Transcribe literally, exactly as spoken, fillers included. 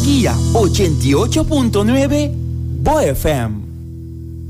Guía ochenta y ocho punto nueve Bo F M.